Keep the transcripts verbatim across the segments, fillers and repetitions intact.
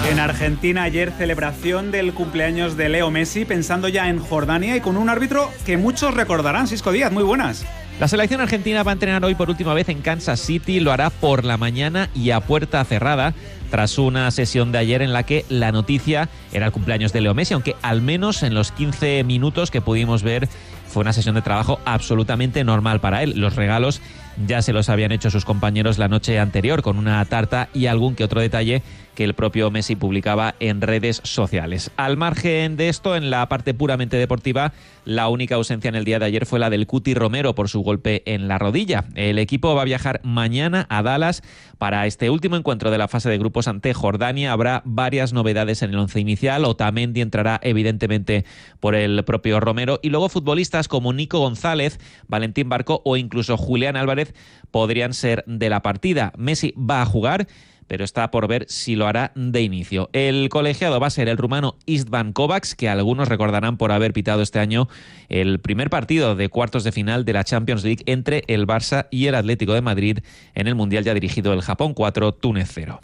En Argentina ayer celebración del cumpleaños de Leo Messi, pensando ya en Jordania y con un árbitro que muchos recordarán, Sisco Díaz. Muy buenas. La selección argentina va a entrenar hoy por última vez en Kansas City, lo hará por la mañana y a puerta cerrada, tras una sesión de ayer en la que la noticia era el cumpleaños de Leo Messi, aunque al menos en los quince minutos que pudimos ver fue una sesión de trabajo absolutamente normal para él. Los regalos ya se los habían hecho sus compañeros la noche anterior, con una tarta y algún que otro detalle que el propio Messi publicaba en redes sociales. Al margen de esto, en la parte puramente deportiva, la única ausencia en el día de ayer fue la del Cuti Romero por su golpe en la rodilla. El equipo va a viajar mañana a Dallas para este último encuentro de la fase de grupos ante Jordania. Habrá varias novedades en el once inicial. Otamendi entrará evidentemente por el propio Romero, y luego futbolistas como Nico González, Valentín Barco o incluso Julián Álvarez podrían ser de la partida. Messi va a jugar, pero está por ver si lo hará de inicio. El colegiado va a ser el rumano Istvan Kovacs, que algunos recordarán por haber pitado este año el primer partido de cuartos de final de la Champions League entre el Barça y el Atlético de Madrid en el Mundial ya dirigido el Japón cuatro, Túnez cero.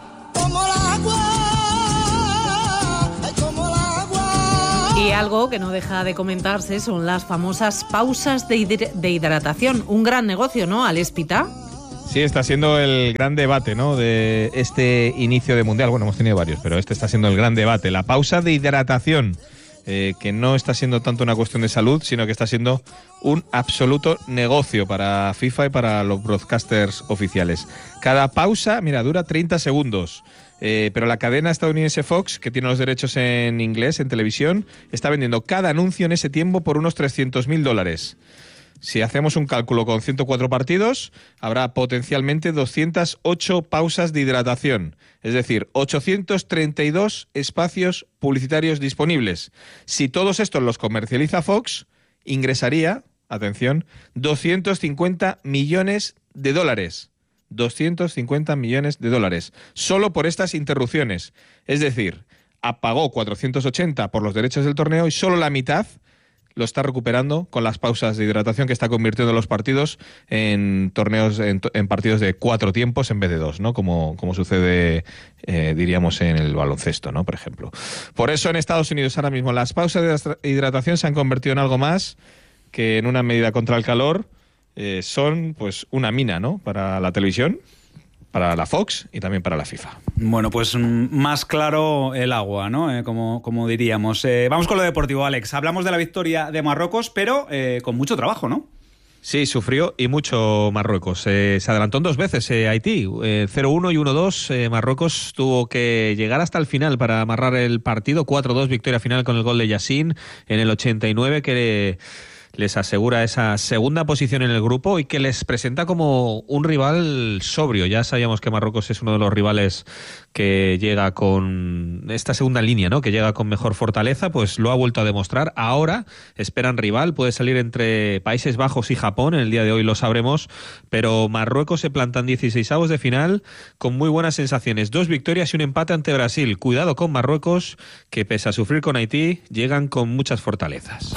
Y algo que no deja de comentarse son las famosas pausas de, hidr- de hidratación. Un gran negocio, ¿no, Alex Pita? Sí, está siendo el gran debate, ¿no?, de este inicio de Mundial. Bueno, hemos tenido varios, pero este está siendo el gran debate. La pausa de hidratación, eh, que no está siendo tanto una cuestión de salud, sino que está siendo un absoluto negocio para FIFA y para los broadcasters oficiales. Cada pausa, mira, dura treinta segundos. Eh, pero la cadena estadounidense Fox, que tiene los derechos en inglés, en televisión, está vendiendo cada anuncio en ese tiempo por unos trescientos mil dólares. Si hacemos un cálculo con ciento cuatro partidos, habrá potencialmente doscientas ocho pausas de hidratación, es decir, ochocientos treinta y dos espacios publicitarios disponibles. Si todos estos los comercializa Fox, ingresaría, atención, doscientos cincuenta millones de dólares. doscientos cincuenta millones de dólares, solo por estas interrupciones. Es decir, apagó cuatrocientos ochenta por los derechos del torneo y solo la mitad lo está recuperando con las pausas de hidratación, que está convirtiendo los partidos en torneos, en, en partidos de cuatro tiempos en vez de dos, ¿no? Como, como sucede, eh, diríamos, en el baloncesto, ¿no?, por ejemplo. Por eso en Estados Unidos ahora mismo las pausas de hidratación se han convertido en algo más que en una medida contra el calor. Eh, son pues una mina, ¿no?, para la televisión, para la Fox y también para la FIFA. Bueno, pues más claro el agua, ¿no? Eh, como, como diríamos. Eh, vamos con lo deportivo, Alex. Hablamos de la victoria de Marruecos, pero eh, con mucho trabajo, ¿no? Sí, sufrió y mucho Marruecos. Eh, se adelantó en dos veces eh, Haití, eh, cero uno y uno dos. Eh, Marruecos tuvo que llegar hasta el final para amarrar el partido. cuatro dos, victoria final con el gol de Yassin en el ochenta y nueve, que les asegura esa segunda posición en el grupo y que les presenta como un rival sobrio. Ya sabíamos que Marruecos es uno de los rivales que llega con esta segunda línea, ¿no?, que llega con mejor fortaleza, pues lo ha vuelto a demostrar. Ahora esperan rival, puede salir entre Países Bajos y Japón, en el día de hoy lo sabremos, pero Marruecos se planta en dieciseisavos de final con muy buenas sensaciones. Dos victorias y un empate ante Brasil. Cuidado con Marruecos, que pese a sufrir con Haití, llegan con muchas fortalezas.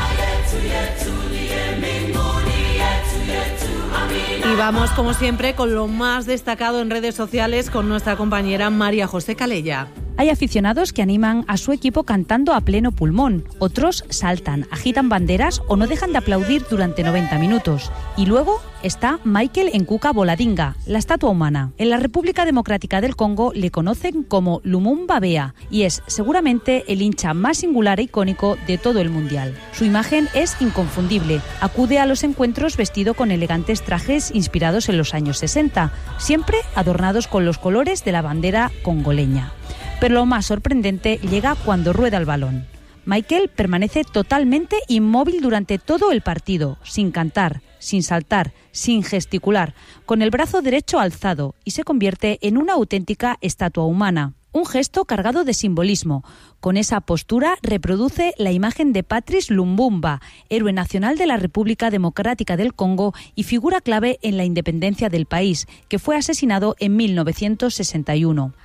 Y vamos, como siempre, con lo más destacado en redes sociales con nuestra compañera María José Calella. Hay aficionados que animan a su equipo cantando a pleno pulmón. Otros saltan, agitan banderas o no dejan de aplaudir durante noventa minutos. Y luego está Michael Nkuka Boladinga, la estatua humana. En la República Democrática del Congo le conocen como Lumumba Bea y es seguramente el hincha más singular e icónico de todo el Mundial. Su imagen es inconfundible. Acude a los encuentros vestido con elegantes trajes inspirados en los años sesenta, siempre adornados con los colores de la bandera congoleña. Pero lo más sorprendente llega cuando rueda el balón. Michael permanece totalmente inmóvil durante todo el partido, sin cantar, sin saltar, sin gesticular, con el brazo derecho alzado, y se convierte en una auténtica estatua humana. Un gesto cargado de simbolismo. Con esa postura reproduce la imagen de Patrice Lumumba, héroe nacional de la República Democrática del Congo y figura clave en la independencia del país, que fue asesinado en mil novecientos sesenta y uno.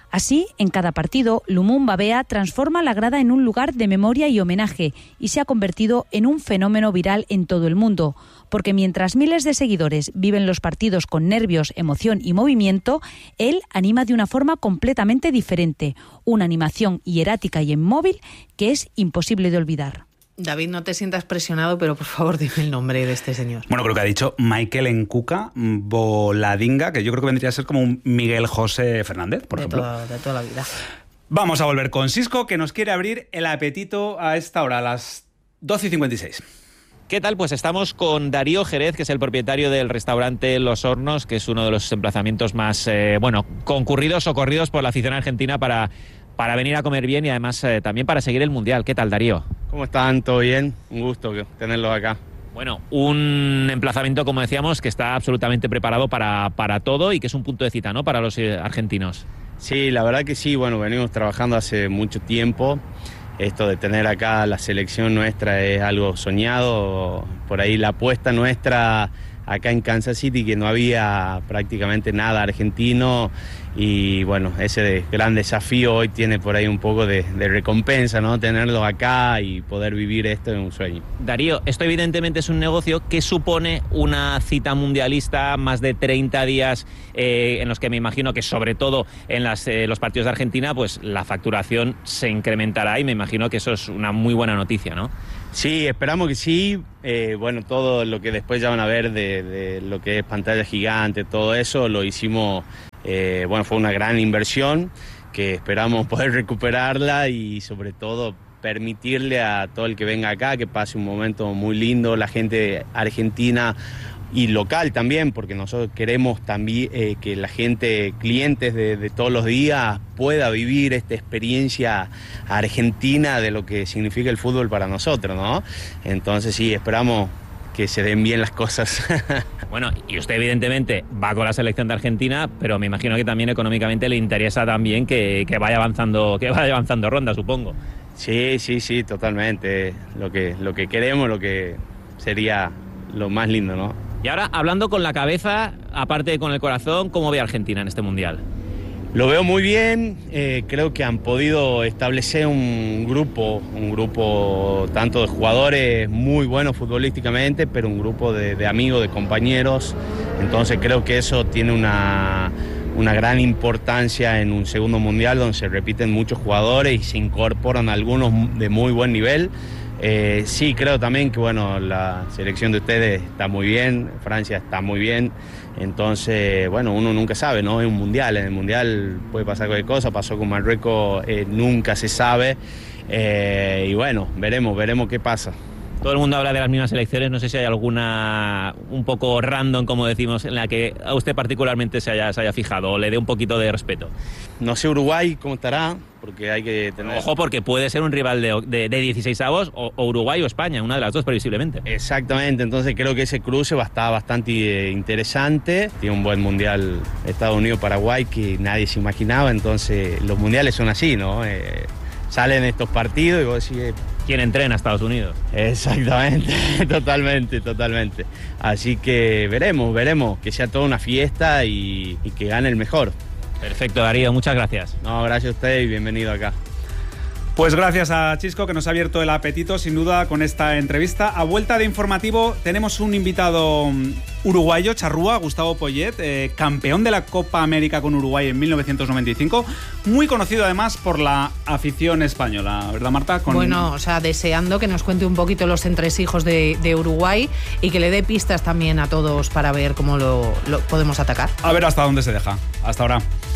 Así, en cada partido, Lumumba Bea transforma la grada en un lugar de memoria y homenaje y se ha convertido en un fenómeno viral en todo el mundo, porque mientras miles de seguidores viven los partidos con nervios, emoción y movimiento, él anima de una forma completamente diferente, una animación hierática y en móvil que es imposible de olvidar. David, no te sientas presionado, pero por favor dime el nombre de este señor. Bueno, creo que ha dicho Michael Nkuka Boladinga, que yo creo que vendría a ser como un Miguel José Fernández, por de ejemplo. Toda, de toda la vida. Vamos a volver con Sisco, que nos quiere abrir el apetito a esta hora, a las doce y cincuenta y seis. ¿Qué tal? Pues estamos con Darío Jerez, que es el propietario del restaurante Los Hornos, que es uno de los emplazamientos más, eh, bueno, concurridos o corridos por la afición argentina para, para venir a comer bien y además eh, también para seguir el Mundial. ¿Qué tal, Darío? ¿Cómo están? ¿Todo bien? Un gusto tenerlos acá. Bueno, un emplazamiento, como decíamos, que está absolutamente preparado para, para todo y que es un punto de cita, ¿no?, para los eh, argentinos. Sí, la verdad que sí. Bueno, venimos trabajando hace mucho tiempo. Esto de tener acá la selección nuestra es algo soñado. Por ahí la apuesta nuestra acá en Kansas City, que no había prácticamente nada argentino, y bueno, ese gran desafío hoy tiene por ahí un poco de, de recompensa, ¿no? Tenerlo acá y poder vivir esto es un sueño. Darío, esto evidentemente es un negocio que supone una cita mundialista, más de treinta días eh, en los que me imagino que sobre todo en las, eh, los partidos de Argentina, pues la facturación se incrementará y me imagino que eso es una muy buena noticia, ¿no? Sí, esperamos que sí. Eh, bueno, todo lo que después ya van a ver de, de lo que es pantalla gigante, todo eso lo hicimos, eh, bueno, fue una gran inversión que esperamos poder recuperarla y sobre todo permitirle a todo el que venga acá que pase un momento muy lindo, la gente argentina y local también, porque nosotros queremos también eh, que la gente, clientes de, de todos los días, pueda vivir esta experiencia argentina de lo que significa el fútbol para nosotros, ¿no? Entonces sí, esperamos que se den bien las cosas. Bueno, y usted evidentemente va con la selección de Argentina, pero me imagino que también económicamente le interesa también que, que vaya avanzando, que vaya avanzando ronda, supongo. Sí, sí, sí, totalmente. Lo que, lo que queremos, lo que sería lo más lindo, ¿no? Y ahora, hablando con la cabeza, aparte de con el corazón, ¿cómo ve Argentina en este Mundial? Lo veo muy bien, eh, creo que han podido establecer un grupo, un grupo tanto de jugadores muy buenos futbolísticamente, pero un grupo de, de amigos, de compañeros, entonces creo que eso tiene una, una gran importancia en un segundo Mundial donde se repiten muchos jugadores y se incorporan algunos de muy buen nivel. Eh, sí, creo también que bueno, la selección de ustedes está muy bien, Francia está muy bien, entonces bueno, uno nunca sabe, ¿no? Es un mundial, en el mundial puede pasar cualquier cosa, pasó con Marruecos, eh, nunca se sabe, eh, y bueno, veremos, veremos qué pasa. Todo el mundo habla de las mismas selecciones, no sé si hay alguna un poco random, como decimos, en la que a usted particularmente se haya, se haya fijado o le dé un poquito de respeto. No sé Uruguay cómo estará, porque hay que tener... Ojo, porque puede ser un rival de, de, de dieciséis avos o, o Uruguay o España, una de las dos previsiblemente. Exactamente, entonces creo que ese cruce va a estar bastante interesante. Tiene un buen mundial Estados Unidos-Paraguay que nadie se imaginaba, entonces los mundiales son así, ¿no? Eh, salen estos partidos y vos decís... ¿Quién entrena a Estados Unidos? Exactamente, totalmente, totalmente. Así que veremos, veremos, que sea toda una fiesta y, y que gane el mejor. Perfecto, Darío, muchas gracias. No, gracias a usted y bienvenido acá. Pues gracias a Chisco, que nos ha abierto el apetito, sin duda, con esta entrevista. A vuelta de informativo tenemos un invitado uruguayo, charrúa, Gustavo Poyet, eh, campeón de la Copa América con Uruguay en mil novecientos noventa y cinco, muy conocido además por la afición española, ¿verdad, Marta? Con... Bueno, o sea, deseando que nos cuente un poquito los entresijos de, de Uruguay y que le dé pistas también a todos para ver cómo lo, lo podemos atacar. A ver hasta dónde se deja. Hasta ahora.